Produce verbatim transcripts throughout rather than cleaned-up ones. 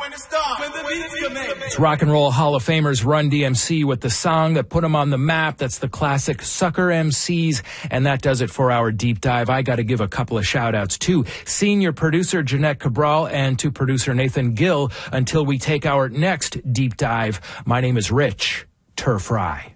It's Rock and Roll Hall of Famers Run D M C with the song that put them on the map. That's the classic Sucker M Cs, and that does it for our deep dive. I got to give a couple of shout-outs to senior producer Jeanette Cabral and to producer Nathan Gill until we take our next deep dive. My name is Rich Turfry.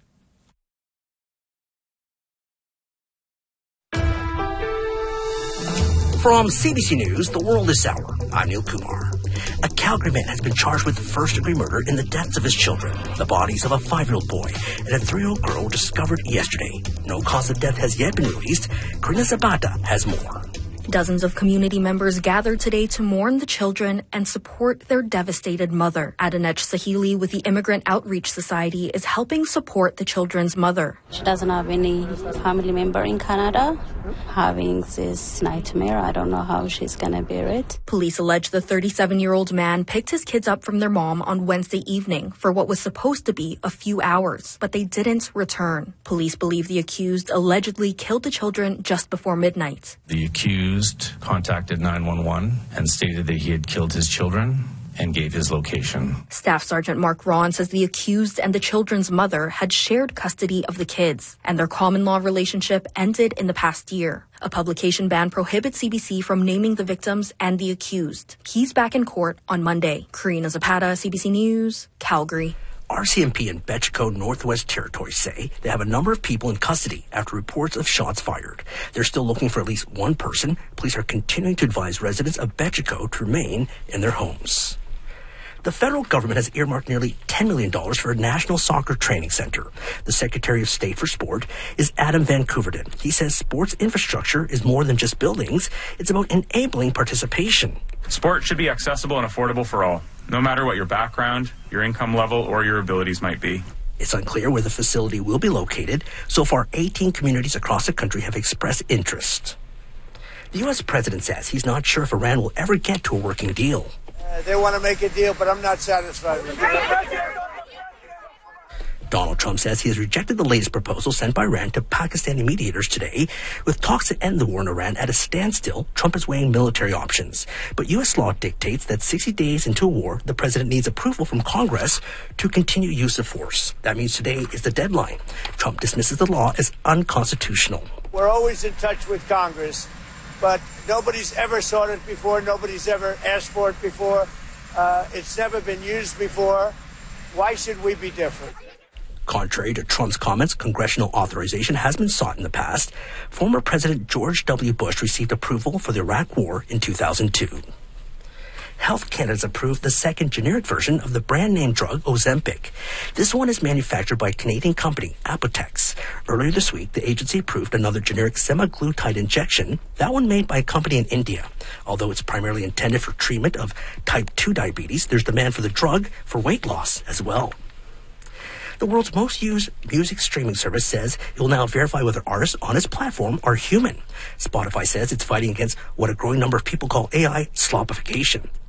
From C B C News, The World This Hour, I'm Neil Kumar. A Calgary man has been charged with first-degree murder in the deaths of his children. The bodies of a five-year-old boy and a three-year-old girl were discovered yesterday. No cause of death has yet been released. Karina Zapata has more. Dozens of community members gathered today to mourn the children and support their devastated mother. Adinej Sahili with the Immigrant Outreach Society is helping support the children's mother. She doesn't have any family member in Canada. Having this nightmare, I don't know how she's going to bear it. Police allege the thirty-seven-year-old man picked his kids up from their mom on Wednesday evening for what was supposed to be a few hours, but they didn't return. Police believe the accused allegedly killed the children just before midnight. The accused contacted nine one one and stated that he had killed his children and gave his location. Staff Sergeant Mark Ron says the accused and the children's mother had shared custody of the kids, and their common law relationship ended in the past year. A publication ban prohibits C B C from naming the victims and the accused. He's back in court on Monday. Karina Zapata, C B C News, Calgary. R C M P and Betchco Northwest Territories say they have a number of people in custody after reports of shots fired. They're still looking for at least one person. Police are continuing to advise residents of Betchco to remain in their homes. The federal government has earmarked nearly ten million dollars for a national soccer training center. The Secretary of State for Sport is Adam Van Couverden. He says sports infrastructure is more than just buildings. It's about enabling participation. Sport should be accessible and affordable for all, no matter what your background, your income level, or your abilities might be. It's unclear where the facility will be located. So far, eighteen communities across the country have expressed interest. The U S president says he's not sure if Iran will ever get to a working deal. Uh, they want to make a deal, but I'm not satisfied with it. Donald Trump says he has rejected the latest proposal sent by Iran to Pakistani mediators today. With talks to end the war in Iran at a standstill, Trump is weighing military options. But U S law dictates that sixty days into a war, the president needs approval from Congress to continue use of force. That means today is the deadline. Trump dismisses the law as unconstitutional. We're always in touch with Congress, but nobody's ever sought it before. Nobody's ever asked for it before. Uh, it's never been used before. Why should we be different? Contrary to Trump's comments, congressional authorization has been sought in the past. Former President George W. Bush received approval for the Iraq War in two thousand two. Health Canada's approved the second generic version of the brand name drug Ozempic. This one is manufactured by a Canadian company, Apotex. Earlier this week, the agency approved another generic semaglutide injection, that one made by a company in India. Although it's primarily intended for treatment of type two diabetes, there's demand for the drug for weight loss as well. The world's most used music streaming service says it will now verify whether artists on its platform are human. Spotify says it's fighting against what a growing number of people call A I slopification.